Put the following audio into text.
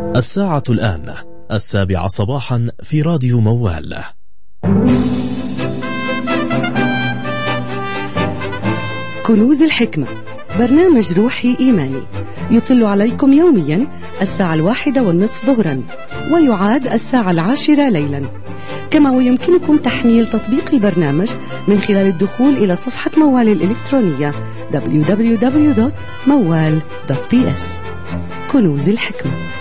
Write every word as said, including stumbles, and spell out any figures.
الساعة الآن السابعة صباحا في راديو موال. كنوز الحكمة، برنامج روحي إيماني يطل عليكم يوميا الساعة الواحدة والنصف ظهرا، ويعاد الساعة العاشرة ليلا. كما ويمكنكم تحميل تطبيق البرنامج من خلال الدخول إلى صفحة موال الإلكترونية دبليو دبليو دبليو دوت موال دوت بي إس. كنوز الحكمة.